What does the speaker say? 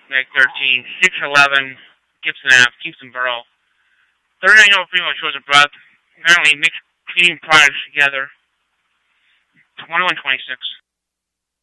Meg 13, 611, Gibson Ave, Kingstonboro. Third annual Primo Shows of Breath. Apparently mixed cleaning products together. 2126.